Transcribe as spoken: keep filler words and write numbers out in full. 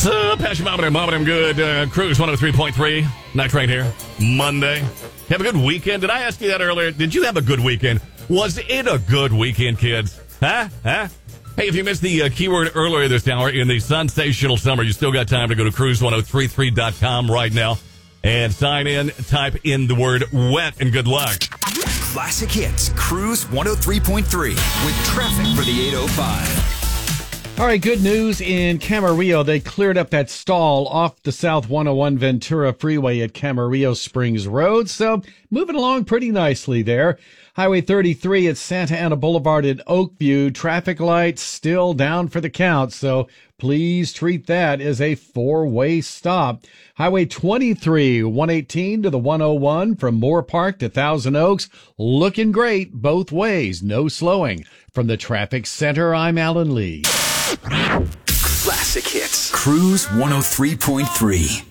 So, Passion Mom and Mom and good. Uh, Cruise one oh three point three. Night Train here. Monday. Have a good weekend. Did I ask you that earlier? Did you have a good weekend? Was it a good weekend, kids? Huh? Huh? Hey, if you missed the uh, keyword earlier this hour in the sensational summer, you still got time to go to cruise ten thirty-three dot com right now and sign in. Type in the word wet and good luck. Classic Hits, Cruise one oh three point three with traffic for the eight oh five. All right, good news in Camarillo. They cleared up that stall off the South one oh one Ventura Freeway at Camarillo Springs Road. So moving along pretty nicely there. Highway thirty-three at Santa Ana Boulevard at Oakview. Traffic lights still down for the count. So please treat that as a four-way stop. Highway twenty-three, one eighteen to the one oh one from Moore Park to Thousand Oaks. Looking great both ways. No slowing. From the traffic center, I'm Alan Lee. Classic Hits, Cruise one oh three point three.